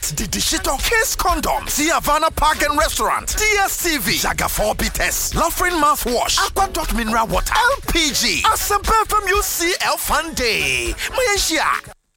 Didi Shito, Kiss Condom, Havana Park and Restaurant, DSTV, Jaga 4 Bites, Lofrin Mouthwash, Aqua Dot Mineral Water, LPG, Asempe from UCL Fun Day, Malaysia.